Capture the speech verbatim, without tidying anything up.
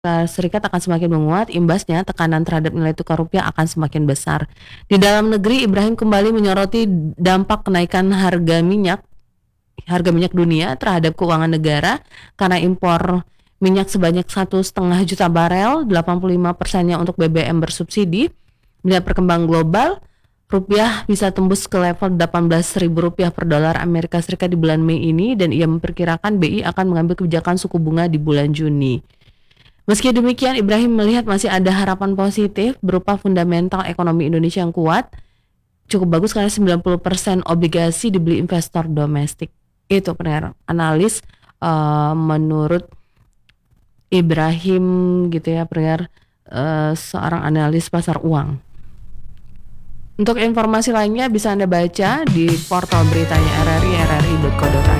Serikat akan semakin menguat, imbasnya tekanan terhadap nilai tukar rupiah akan semakin besar. Di dalam negeri, Ibrahim kembali menyoroti dampak kenaikan harga minyak, harga minyak dunia terhadap keuangan negara karena impor minyak sebanyak satu setengah juta barel, delapan puluh lima persennya untuk B B M bersubsidi. Melihat perkembangan global, rupiah bisa tembus ke level delapan belas ribu rupiah per dolar Amerika Serikat di bulan Mei ini, dan ia memperkirakan B I akan mengambil kebijakan suku bunga di bulan Juni. Meski demikian, Ibrahim melihat masih ada harapan positif berupa fundamental ekonomi Indonesia yang kuat. Cukup bagus karena sembilan puluh persen obligasi dibeli investor domestik. Itu pendengar analis uh, menurut Ibrahim gitu ya, pendengar uh, seorang analis pasar uang. Untuk informasi lainnya bisa Anda baca di portal beritanya R R I, r r i dot co dot i d.